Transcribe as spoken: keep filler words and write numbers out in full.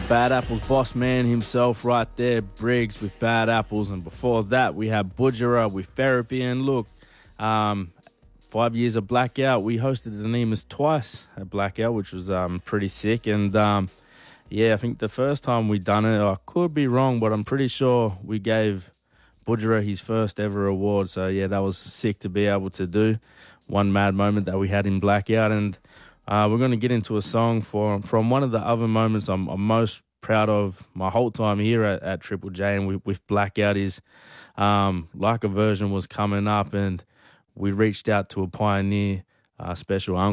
Bad Apples boss man himself right there, Briggs with Bad Apples. And before that, we had Budgerah with Therapy. And look, um, five years of Blackout, we hosted the Nemus twice at Blackout, which was um, pretty sick. And um, yeah, I think the first time we done it, I could be wrong, but I'm pretty sure we gave Budgerah his first ever award. So yeah, that was sick to be able to do. One mad moment that we had in Blackout. And uh, we're going to get into a song for, from one of the other moments I'm, I'm most proud of my whole time here at, at Triple J and with, with Blackout is um, Like a Version was coming up, and we reached out to a Pioneer uh, special uncle